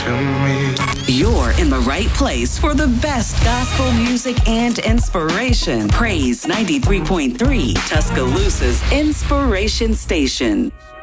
to me. You're in the right place for the best gospel music and inspiration. Praise 93.3, Tuscaloosa's Inspiration Station.